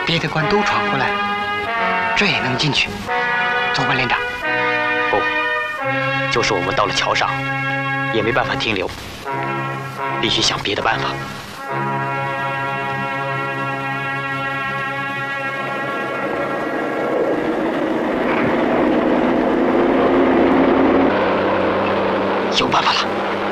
别的关都闯过来，这也能进去？走吧，连长。 不，就是我们到了桥上，也没办法停留，必须想别的办法。有办法了。